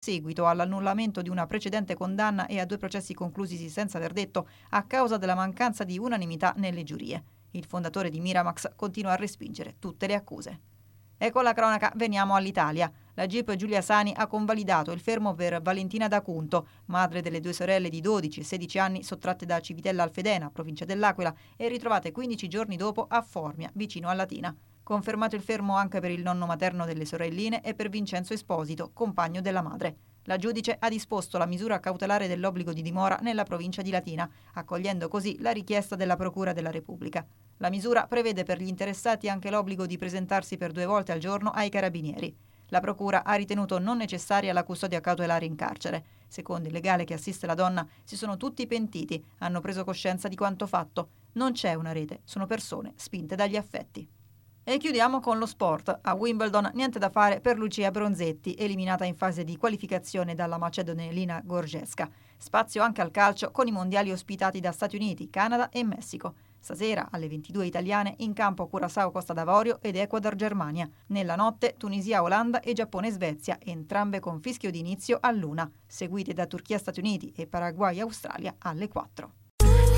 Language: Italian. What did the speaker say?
seguito all'annullamento di una precedente condanna e a 2 processi conclusisi senza verdetto a causa della mancanza di unanimità nelle giurie. Il fondatore di Miramax continua a respingere tutte le accuse. E con la cronaca veniamo all'Italia. La GIP Giulia Sani ha convalidato il fermo per Valentina D'Acunto, madre delle 2 sorelle di 12 e 16 anni sottratte da Civitella Alfedena, provincia dell'Aquila, e ritrovate 15 giorni dopo a Formia, vicino a Latina. Confermato il fermo anche per il nonno materno delle sorelline e per Vincenzo Esposito, compagno della madre. La giudice ha disposto la misura cautelare dell'obbligo di dimora nella provincia di Latina, accogliendo così la richiesta della Procura della Repubblica. La misura prevede per gli interessati anche l'obbligo di presentarsi per 2 volte al giorno ai carabinieri. La Procura ha ritenuto non necessaria la custodia cautelare in carcere. Secondo il legale che assiste la donna, si sono tutti pentiti, hanno preso coscienza di quanto fatto. Non c'è una rete, sono persone spinte dagli affetti. E chiudiamo con lo sport. A Wimbledon niente da fare per Lucia Bronzetti, eliminata in fase di qualificazione dalla macedone Elina Gorgeska. Spazio anche al calcio con i mondiali ospitati da Stati Uniti, Canada e Messico. Stasera alle 22 italiane in campo Curaçao Costa d'Avorio ed Ecuador Germania. Nella notte Tunisia Olanda e Giappone Svezia, entrambe con fischio di inizio all'1, seguite da Turchia Stati Uniti e Paraguay Australia alle 4.